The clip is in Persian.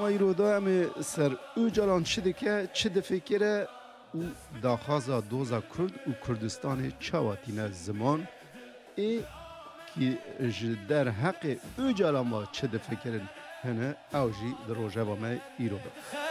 ما ایرودا همه سر او جلان چه دکه چه دفکره او داخازا دوزا کرد و کردستان چاواتین زمان ای که در حق او جلان ما چه دفکرن هنه اوجی در روژه و ما ایرودا